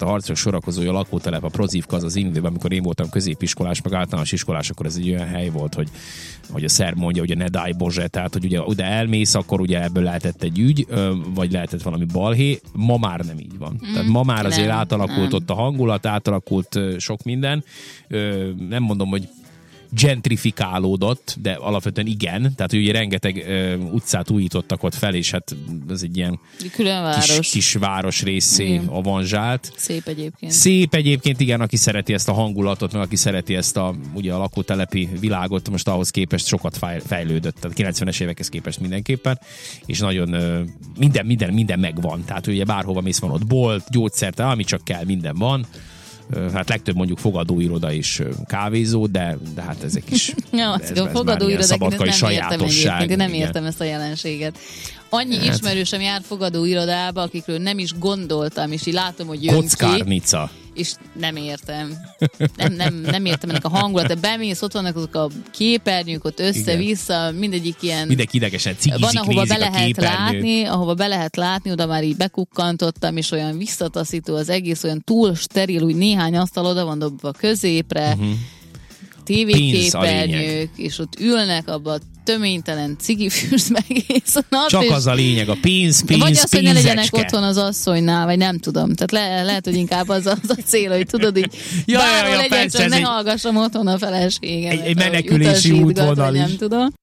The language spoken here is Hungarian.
a harcok sorakozója, a lakótelep, a Prozívka az időben, amikor én voltam középiskolás, meg általános iskolás, akkor ez egy olyan hely volt, hogy a szer mondja, hogy ne daj Bože, tehát hogy ugye oda elmész, akkor ugye ebből lehetett egy ügy, vagy lehetett valami balhé. Ma már nem így van. Tehát ma már azért átalakult ott a hangulat, átalakult sok minden. Nem mondom, hogy gentrifikálódott, de alapvetően igen, tehát ugye rengeteg utcát újítottak ott fel, és hát ez egy ilyen kis város részé avanzsált. Szép egyébként, igen, aki szereti ezt a hangulatot, meg aki szereti ezt ugye a lakótelepi világot, most ahhoz képest sokat fejlődött, tehát 90-es évekhez képest mindenképpen, és nagyon minden megvan, tehát ugye bárhova mész, van ott bolt, gyógyszerte, ami csak kell, minden van. Hát legtöbb mondjuk fogadóiroda és kávézó, de hát ezek is a fogadóirodák nem értem ezt a jelenséget. Annyi ismerősöm jár fogadóirodába, akikről nem is gondoltam, és így látom, hogy jön Kockárnica. És nem értem. Nem értem ennek a hangulat. Bemész, ott vannak azok a képernyők, ott össze-vissza, mindegyik ilyen... Mindenki idegesen cigizik, van, ahova nézik a képernyőt. ahova be lehet látni, oda már így bekukkantottam, és olyan visszataszító az egész, olyan túl steril, úgy néhány asztal oda van dobva középre, tévéképernyők, és ott ülnek abba a töménytelen cigifűzbe egész nap. Csak az a lényeg, a pénz, vagy az, hogy ne legyenek otthon az asszonynál, vagy nem tudom. Tehát lehet, hogy inkább az a cél, hogy tudod, így bárhol legyen, csak ne hallgassam otthon a feleségem. Egy menekülési útvonal is. Nem tudom.